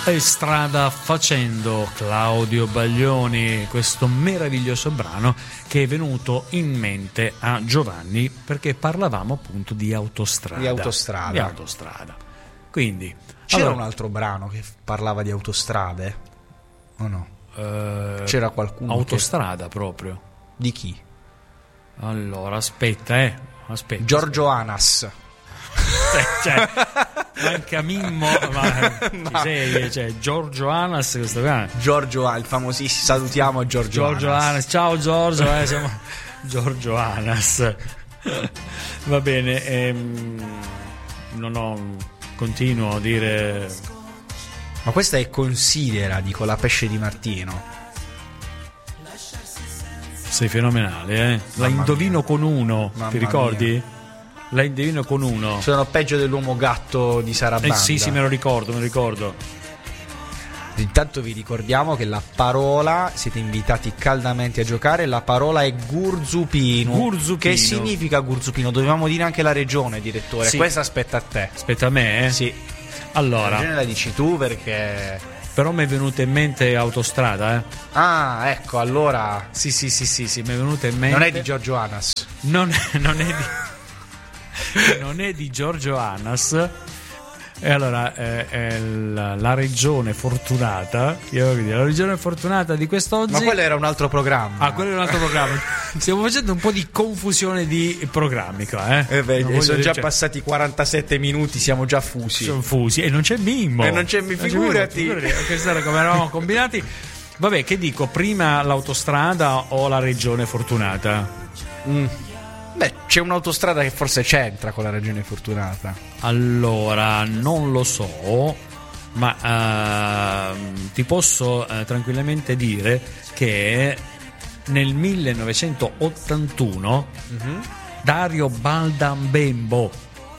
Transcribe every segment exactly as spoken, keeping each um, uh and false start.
E strada facendo, Claudio Baglioni, questo meraviglioso brano che è venuto in mente a Giovanni perché parlavamo appunto di autostrada. Di autostrada. Di autostrada. Quindi c'era allora, un altro brano che parlava di autostrade? O no? Eh, c'era qualcuno autostrada che... proprio. Di chi? Allora, aspetta, eh. Aspetta. Giorgio aspetta. Anas. Cioè, manca Mimmo, ma ci no. sei, cioè Giorgio Anas, questo qua. Giorgio, il famosissimo, salutiamo Giorgio, Giorgio Anas. Anas. Ciao Giorgio, eh, siamo Giorgio Anas. Va bene, ehm, non ho, continuo a dire. Ma questa è Considera di Con la pesce di Martino. Sei fenomenale, eh? La Mamma indovino mia. con uno, Mamma ti ricordi? Mia. La indovino con uno. Sono peggio dell'uomo gatto di Sarabanda. Eh sì, sì, me lo ricordo, me lo ricordo. Intanto vi ricordiamo che la parola, siete invitati caldamente a giocare, la parola è Gurzupino. Gurzupino. Che significa Gurzupino? Dovevamo dire anche la regione, direttore. Sì. Questa aspetta a te. Aspetta a me, eh? Sì. Allora. La regione la dici tu perché... Però mi è venuta in mente autostrada, eh? Ah, ecco, allora... Sì, sì, sì, sì, sì, mi è venuta in mente... Non è di Giorgio Anas. Non è, non è di... non è di Giorgio Anas. E allora eh, è la, la regione fortunata, io voglio dire, la regione fortunata di quest'oggi. Ma quello era un altro programma. Ah, quello era un altro programma. Stiamo facendo un po' di confusione di programmi qua, eh? eh beh, sono dire, già cioè, passati quarantasette minuti, siamo già fusi. Sono fusi e non c'è Mimmo. E non c'è mi figurati. Che sarà come eravamo combinati. Vabbè, che dico, prima l'autostrada o la regione fortunata? Mm. Beh, c'è un'autostrada che forse c'entra con la regione fortunata. Allora, non lo so, ma uh, ti posso uh, tranquillamente dire che nel millenovecentottantuno mm-hmm. Dario Baldambembo,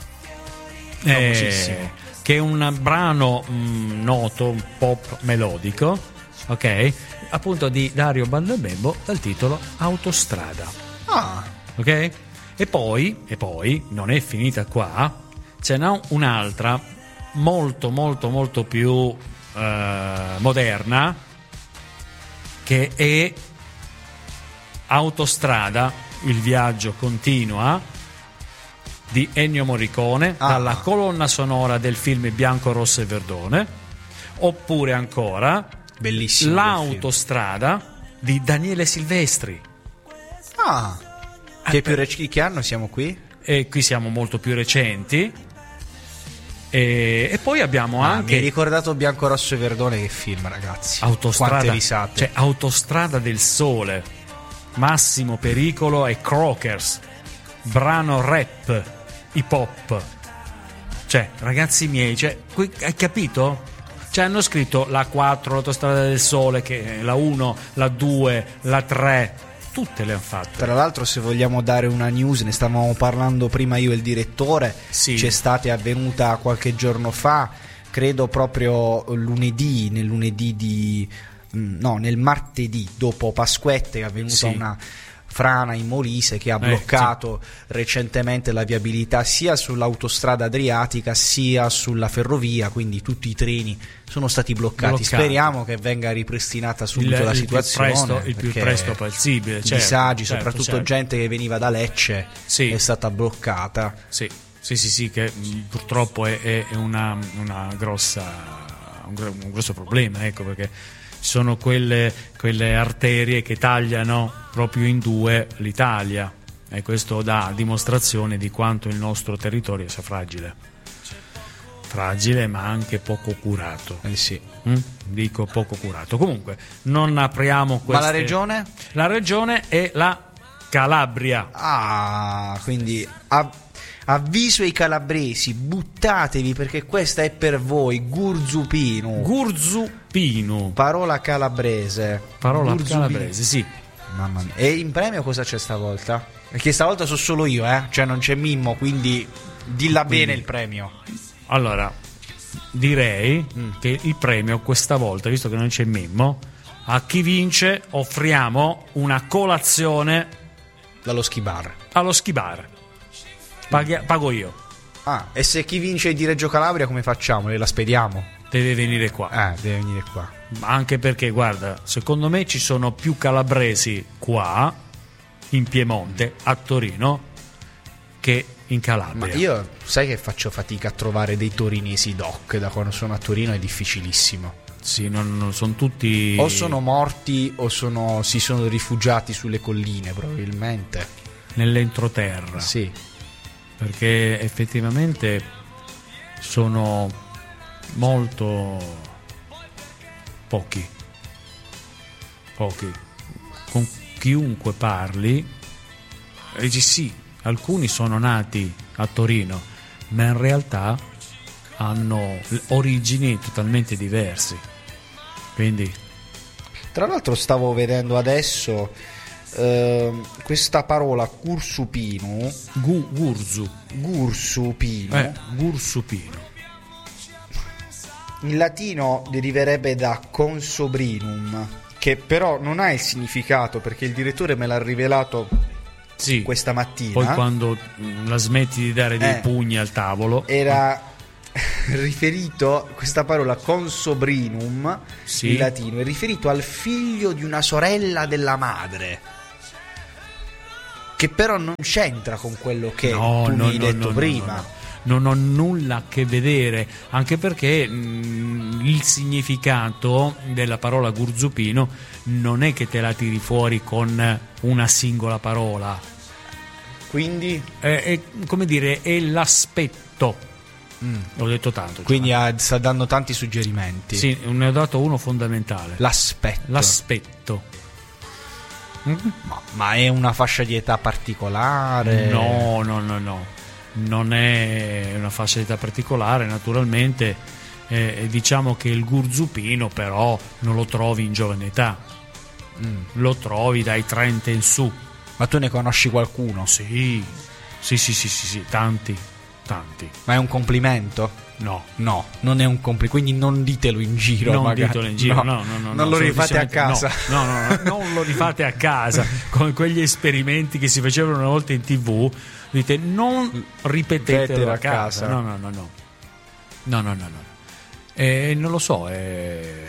eh, che è un brano mh, noto, un pop melodico, ok? Appunto di Dario Baldambembo, dal titolo Autostrada. Ah, ok? E poi, e poi, non è finita qua, ce n'è un'altra molto molto molto più eh, moderna, che è Autostrada, il viaggio continua, di Ennio Morricone, ah. dalla colonna sonora del film Bianco, Rosso e Verdone. Oppure ancora bellissimo L'autostrada di Daniele Silvestri. Ah, che più rec- che anno siamo qui? E qui siamo molto più recenti. E, e poi abbiamo ah, anche. Mi hai ricordato Bianco, Rosso e Verdone, che film, ragazzi. Autostrada. Quante risate. Cioè, Autostrada del Sole, Massimo Pericolo e Crockers, brano rap, hip hop. Cioè, ragazzi miei, cioè, qui, hai capito? Cioè, hanno scritto la quattro, l'Autostrada del Sole, che la uno, la due, la tre. Tutte le hanno fatte. Tra l'altro, se vogliamo dare una news, ne stavamo parlando prima io e il direttore, sì. C'è stata, è avvenuta qualche giorno fa, credo proprio lunedì, nel lunedì di no, nel martedì dopo Pasquette, è avvenuta sì. una frana in Molise che ha bloccato eh, sì. recentemente la viabilità sia sull'autostrada adriatica sia sulla ferrovia, quindi tutti i treni sono stati bloccati. bloccati. Speriamo che venga ripristinata subito il, la situazione, il più presto, il più presto possibile. Certo, disagi, certo, soprattutto certo. gente che veniva da Lecce sì. è stata bloccata. Sì, sì, sì, sì, che purtroppo è, è una, una grossa, un, un grosso problema, ecco, perché sono quelle, quelle arterie che tagliano proprio in due l'Italia, e questo dà dimostrazione di quanto il nostro territorio sia fragile fragile ma anche poco curato. Eh sì. Mm? Dico poco curato. Comunque non apriamo queste... Ma la regione? La regione è la Calabria. Ah, quindi av- avviso ai calabresi, buttatevi perché questa è per voi. Gurzupino. Gurzupino. Parola calabrese. Parola Gurzupino. Calabrese, sì. Mamma mia. E in premio cosa c'è stavolta? Perché stavolta so solo io, eh? Cioè non c'è Mimmo, quindi dilla quindi, bene il premio. Allora, direi mm. che il premio questa volta, visto che non c'è Mimmo, a chi vince offriamo una colazione dallo ski bar. Allo ski bar. Paghi- pago io. Ah, e se chi vince di Reggio Calabria come facciamo? La spediamo? deve venire qua. Ah, deve venire qua. Anche perché, guarda, secondo me ci sono più calabresi qua, in Piemonte, a Torino, che in Calabria. Ma io, sai che faccio fatica a trovare dei torinesi doc, da quando sono a Torino è difficilissimo. Sì, non, non sono tutti... O sono morti o sono, si sono rifugiati sulle colline, probabilmente. Nell'entroterra. Sì. Perché effettivamente sono molto pochi. Pochi. Con chiunque parli, dici sì, alcuni sono nati a Torino, ma in realtà hanno origini totalmente diverse. Quindi, tra l'altro stavo vedendo adesso eh, questa parola cursupino, gu, gurzu, gursupino, eh, gursupino. In latino deriverebbe da consobrinum, che però non ha il significato, perché il direttore me l'ha rivelato sì, questa mattina. Poi quando la smetti di dare dei eh, pugni al tavolo, era riferito, questa parola consobrinum sì, in latino è riferito al figlio di una sorella della madre, che però non c'entra con quello che no, tu no, mi hai no, detto no, prima. no, no. Non ho nulla a che vedere, anche perché mh, il significato della parola gurzupino non è che te la tiri fuori con una singola parola. Quindi è, è come dire, è l'aspetto. mm. L'ho detto tanto. Quindi ha, sta dando tanti suggerimenti. Sì, ne ho dato uno fondamentale. L'aspetto. L'aspetto. Ma, ma è una fascia di età particolare? No, no, no, no. Non è una fascia di età particolare, naturalmente. Eh, diciamo che il gurzupino però non lo trovi in giovane età, mm. lo trovi dai trenta in su. Ma tu ne conosci qualcuno? Sì, sì, sì, sì, sì, sì, tanti, tanti. Ma è un complimento? No, no, non è un complimento, quindi non ditelo in giro. Non magari. ditelo in giro, no, no, no, no, non no, lo rifate a casa. No, no, no, no, non lo rifate a casa come quegli esperimenti che si facevano una volta in TV. Dite, non ripetetelo a casa. casa. No, no, no, no, no, no, no, no. E non lo so. Eh...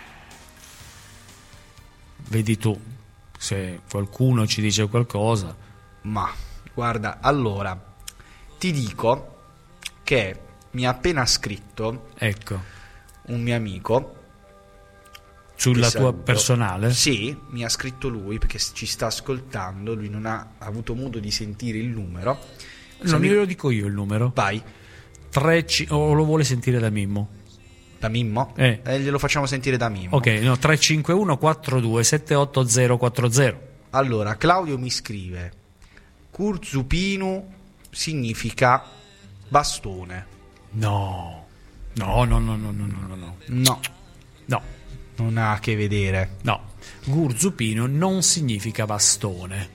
Vedi tu se qualcuno ci dice qualcosa. Ma guarda, allora ti dico che mi ha appena scritto, ecco, un mio amico sulla tua personale? Sì, mi ha scritto lui perché ci sta ascoltando. Lui non ha avuto modo di sentire il numero. Non mi... lo dico io il numero. Vai. tre C... o lo vuole sentire da Mimmo? Da Mimmo? Eh. eh glielo facciamo sentire da Mimmo. Ok, no, tre cinque uno quattro due sette otto zero quattro zero. Allora, Claudio mi scrive: Curzupinu significa bastone. No. No, no, no, no, no, no, no. No. No. Non ha a che vedere. No, gurzupino non significa bastone.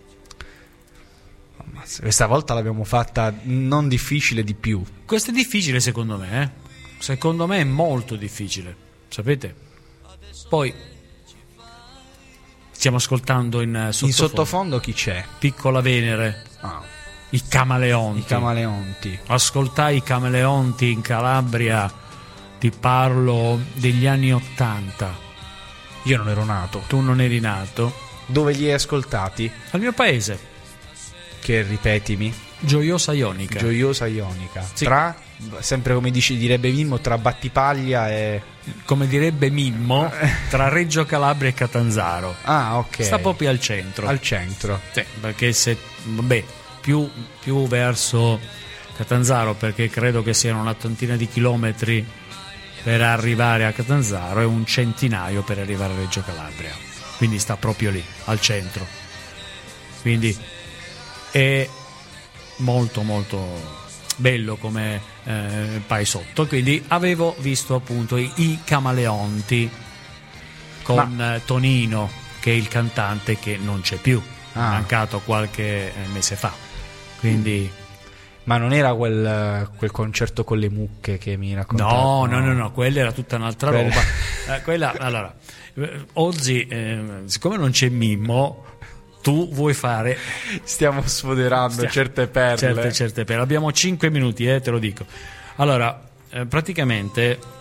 Questa volta l'abbiamo fatta non difficile di più. Questo è difficile secondo me, eh? Secondo me è molto difficile, sapete? Poi stiamo ascoltando in sottofondo, in sottofondo chi c'è? Piccola Venere. Ah. I Camaleonti. I Camaleonti. Ascoltai i Camaleonti in Calabria. Ti parlo degli anni ottanta. Io non ero nato. Tu non eri nato. Dove li hai ascoltati? Al mio paese. Che ripetimi? Gioiosa Ionica. Gioiosa Ionica. Sì. Tra, sempre come dice, direbbe Mimmo, tra Battipaglia e... Come direbbe Mimmo, tra Reggio Calabria e Catanzaro. Ah, ok. Sta proprio al centro. Al centro. Sì, perché se... Vabbè, più, più verso Catanzaro, perché credo che siano una trentina di chilometri per arrivare a Catanzaro e un centinaio per arrivare a Reggio Calabria, quindi sta proprio lì al centro, quindi è molto molto bello come eh, paesotto. Quindi avevo visto appunto i, i Camaleonti con Ma... Tonino, che è il cantante che non c'è più, ah. è mancato qualche mese fa, quindi mm. Ma non era quel, quel concerto con le mucche che mi raccontavi? No, no, no, no, quella era tutta un'altra quella... roba. Eh, quella, allora, oggi, eh, siccome non c'è Mimmo, tu vuoi fare... Stiamo sfoderando Stiamo... certe perle. Certe, certe perle. Abbiamo cinque minuti, eh, te lo dico. Allora, eh, praticamente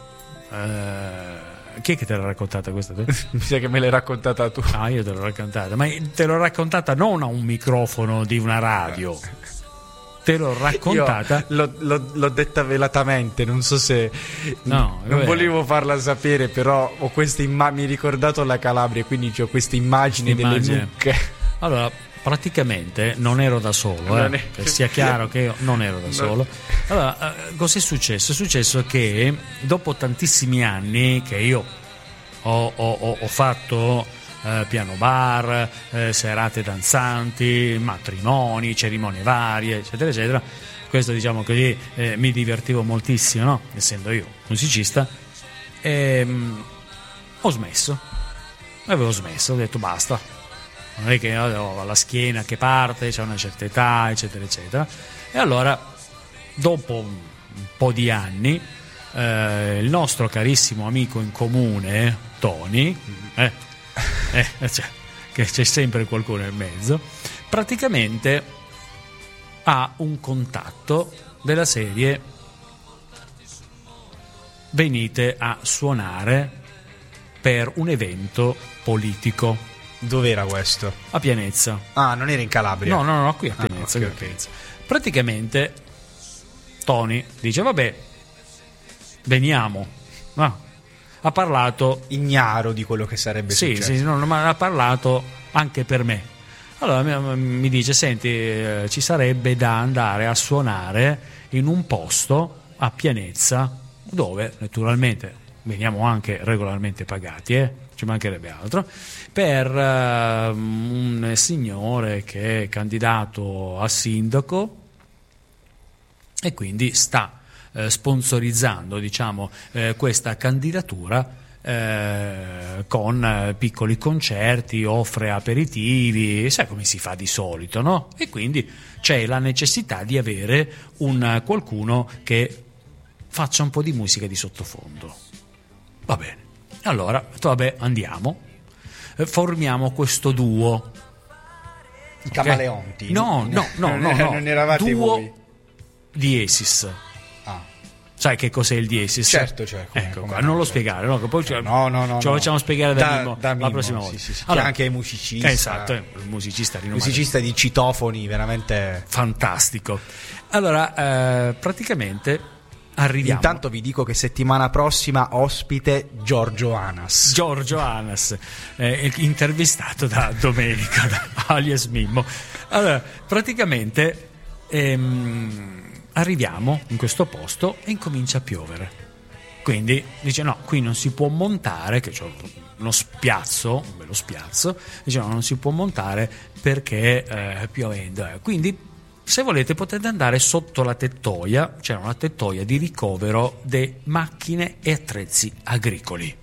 eh, chi è che te l'ha raccontata questa? Mi sa che me l'hai raccontata tu. Ah, io te l'ho raccontata, ma te l'ho raccontata non a un microfono di una radio. Te l'ho raccontata. Io l'ho, l'ho, l'ho detta velatamente, non so se no, non volevo farla sapere, però ho questa immagine, mi hai ricordato la Calabria, quindi ho questa immagine delle mucche. Allora, praticamente non ero da solo, eh, è... che sia chiaro che io non ero da solo. Allora, eh, cos'è successo? È successo che dopo tantissimi anni che io ho, ho, ho fatto Eh, piano bar, eh, serate danzanti, matrimoni, cerimonie varie, eccetera, eccetera. Questo, diciamo così, eh, mi divertivo moltissimo, no? Essendo io musicista, e, mh, ho smesso. Avevo smesso, ho detto basta. Non è che ho la schiena che parte, c'è una certa età, eccetera, eccetera. E allora, dopo un po' di anni, eh, il nostro carissimo amico in comune, Tony, eh, Eh, cioè, che c'è sempre qualcuno in mezzo, praticamente ha un contatto della serie: venite a suonare per un evento politico. Dov'era questo? A Pianezza. Ah, non era in Calabria? No, no, no, qui a Pianezza, ah, okay, okay, okay. Pianezza. Praticamente Tony dice vabbè, veniamo. Ah, ha parlato ignaro di quello che sarebbe sì, successo. Sì, no, ma ha parlato anche per me. Allora mi, mi dice: senti, eh, ci sarebbe da andare a suonare in un posto a Pianezza, dove naturalmente veniamo anche regolarmente pagati, eh? Ci mancherebbe altro, per eh, un signore che è candidato a sindaco e quindi sta Eh, sponsorizzando, diciamo, eh, questa candidatura eh, con eh, piccoli concerti, offre aperitivi, sai come si fa di solito, no? E quindi c'è la necessità di avere un qualcuno che faccia un po' di musica di sottofondo. Va bene, allora vabbè, andiamo, eh, formiamo questo duo. I Camaleonti? Okay? No, no, no, no, no. Non eravate duo voi? Diesis. Sai che cos'è il diesis? Certo, cioè, come, ecco come qua, non lo certo. spiegare, no? Che poi ce, no, no, no, ce lo facciamo spiegare da, da Mimmo, da Mimmo la prossima volta. Sì, sì, sì. Allora, che anche è musicista. Esatto, è un musicista rinomato. Musicista di citofoni, veramente fantastico. Allora, eh, praticamente arriviamo. Intanto vi dico che settimana prossima ospite Giorgio Anas. Giorgio Anas, eh, intervistato da Domenico, da alias Mimmo. Allora, praticamente ehm, arriviamo in questo posto e incomincia a piovere. Quindi dice no, qui non si può montare, che c'è uno spiazzo, un bello spiazzo, dice no, non si può montare perché eh, piovendo. Eh. Quindi se volete potete andare sotto la tettoia, c'era una tettoia di ricovero di macchine e attrezzi agricoli.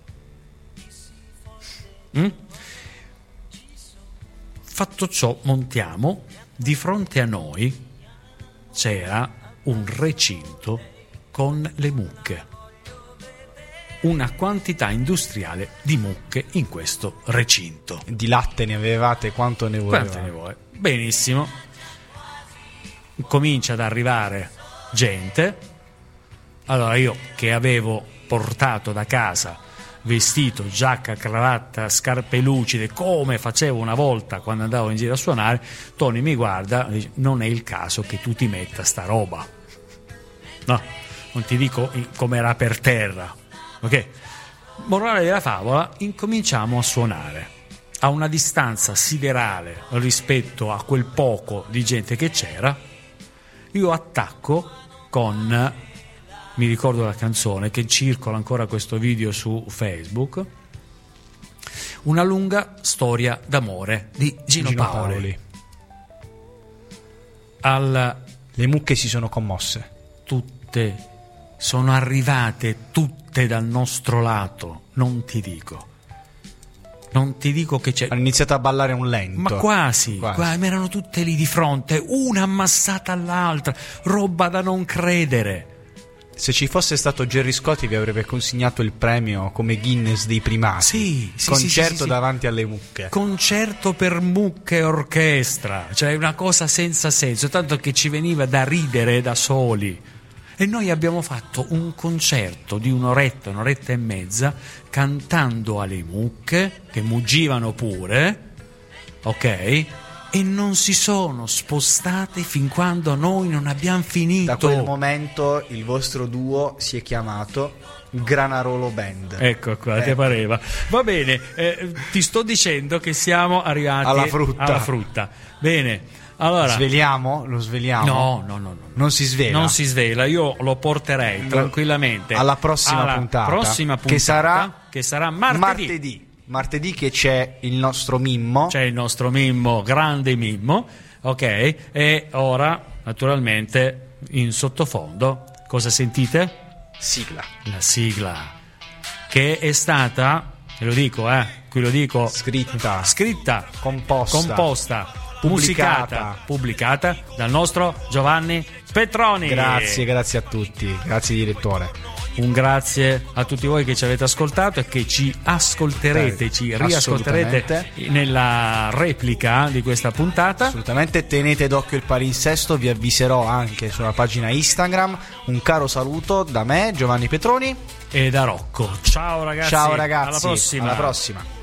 Mm? Fatto ciò, montiamo, di fronte a noi c'era un recinto con le mucche, una quantità industriale di mucche in questo recinto. Di latte ne avevate quanto ne volevate? Quanto ne vuoi? Benissimo. Comincia ad arrivare gente. Allora io, che avevo portato da casa vestito, giacca, cravatta, scarpe lucide, come facevo una volta quando andavo in giro a suonare, Tony mi guarda e dice: non è il caso che tu ti metta sta roba. No, non ti dico come era per terra. Ok? Morale della favola, incominciamo a suonare a una distanza siderale rispetto a quel poco di gente che c'era. Io attacco con, mi ricordo la canzone che circola ancora questo video su Facebook, Una lunga storia d'amore di Gino, Gino Paoli. Paoli. Al, le mucche si sono commosse. Tutte sono arrivate, tutte dal nostro lato, non ti dico. Non ti dico che c'è. Hanno iniziato a ballare un lento. Ma quasi, quasi. quasi. Ma erano tutte lì di fronte, una ammassata all'altra, roba da non credere. Se ci fosse stato Gerry Scotti vi avrebbe consegnato il premio come Guinness dei primati. Sì, sì, concerto sì, sì, sì. davanti alle mucche. Concerto per mucche e orchestra, cioè una cosa senza senso, tanto che ci veniva da ridere da soli. e noi abbiamo fatto un concerto di un'oretta, un'oretta e mezza, cantando alle mucche che muggivano pure, ok? E non si sono spostate fin quando noi non abbiamo finito. Da quel momento il vostro duo si è chiamato Granarolo Band. Ecco qua, eh. Ti pareva. Va bene, eh, ti sto dicendo che siamo arrivati alla frutta. alla frutta. Bene. Allora, sveliamo? Lo sveliamo? No, no, no, no. Non si svela. Non si svela, io lo porterei tranquillamente alla prossima alla puntata, prossima puntata che sarà che sarà martedì. Martedì, martedì che c'è il nostro Mimmo. C'è il nostro Mimmo, grande Mimmo, ok? E ora, naturalmente, in sottofondo, cosa sentite? Sigla. La sigla, che è stata, ve lo dico, eh, qui lo dico, scritta, scritta, composta, composta pubblicata. Musicata, pubblicata dal nostro Giovanni Petroni. Grazie, grazie a tutti, grazie direttore. Un grazie a tutti voi che ci avete ascoltato e che ci ascolterete, eh, ci riascolterete nella replica di questa puntata. Assolutamente, tenete d'occhio il palinsesto, vi avviserò anche sulla pagina Instagram. Un caro saluto da me, Giovanni Petroni, e da Rocco. Ciao ragazzi. Ciao ragazzi, alla prossima. Alla prossima.